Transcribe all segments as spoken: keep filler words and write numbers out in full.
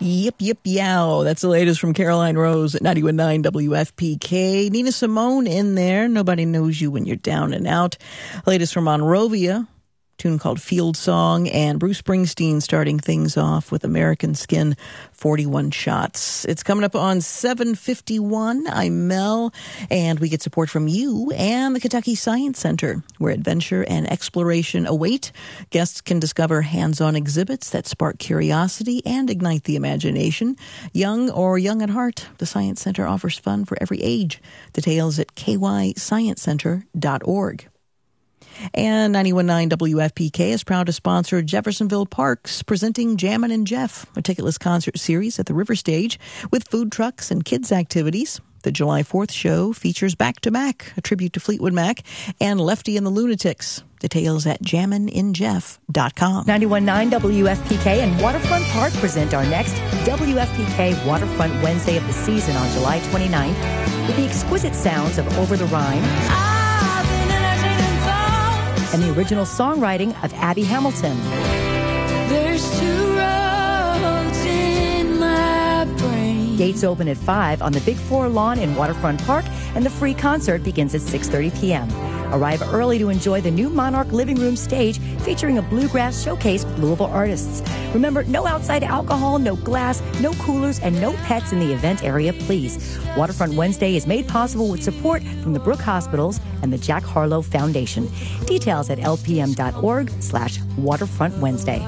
Yip, yip, yow. That's the latest from Caroline Rose at ninety-one point nine W F P K. Nina Simone in there. Nobody knows you when you're down and out. Latest from Monrovia. Tune called Field Song, and Bruce Springsteen starting things off with American Skin, forty-one shots. It's coming up on seven fifty-one. I'm Mel, and we get support from you and the Kentucky Science Center, where adventure and exploration await. Guests can discover hands-on exhibits that spark curiosity and ignite the imagination. Young or young at heart, the Science Center offers fun for every age. Details at k y science center dot org. And ninety-one point nine W F P K is proud to sponsor Jeffersonville Parks, presenting Jammin' and Jeff, a ticketless concert series at the River Stage with food trucks and kids' activities. The July fourth show features Back to Mac, a tribute to Fleetwood Mac, and Lefty and the Lunatics. Details at jammin in jeff dot com. ninety-one point nine W F P K and Waterfront Park present our next W F P K Waterfront Wednesday of the season on July twenty-ninth with the exquisite sounds of Over the Rhine and the original songwriting of Abby Hamilton. There's two roads in my brain. Gates open at five on the Big Four lawn in Waterfront Park, and the free concert begins at six thirty p.m. Arrive early to enjoy the new Monarch Living Room stage featuring a bluegrass showcase with Louisville artists. Remember, no outside alcohol, no glass, no coolers, and no pets in the event area, please. Waterfront Wednesday is made possible with support from the Brooke Hospitals and the Jack Harlow Foundation. Details at lpm.org slash Waterfront Wednesday.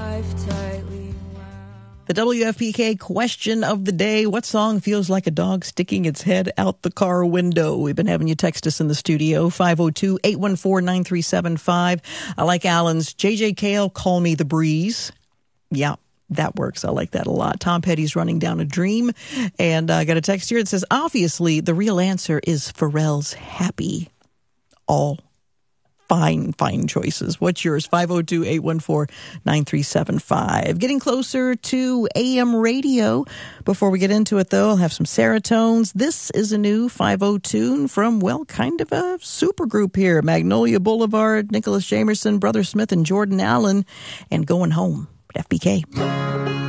The W F P K question of the day: what song feels like a dog sticking its head out the car window? We've been having you text us in the studio, five oh two, eight one four, nine three seven five. I like Alan's J J Cale, Call Me the Breeze. Yeah, that works. I like that a lot. Tom Petty's Running Down a Dream. And I got a text here that says, obviously, the real answer is Pharrell's Happy. All Fine, fine choices. What's yours? five oh two, eight one four, nine three seven five. Getting closer to A M radio. Before we get into it, though, I'll have some Seratones. This is a new five oh tune from, well, kind of a super group here. Magnolia Boulevard, Nicholas Jamerson, Brother Smith, and Jordan Allen, and Going Home at F B K.